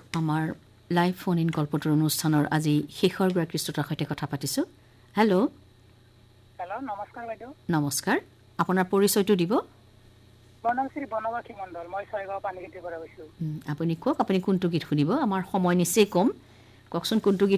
আমাৰ live phone in কল্পতৰ অনুষ্ঠানৰ আজি শেষৰ গৰাকী শ্ৰোতাৰ সৈতে কথা পাতিছোঁ। হেল্ল', নমস্কাৰ বাইদেউ। নমস্কাৰ, আপোনাৰ পৰিচয়টো দিব। বনশ্ৰী বনবাসী মণ্ডল, মই ছয়গাঁও পানীখেতিৰ পৰা কৈছোঁ। আপুনি কওক, আপুনি কোনটো গীত শুনিব? আমাৰ সময় নিচেই কম, কওকচোন কোনটো গীত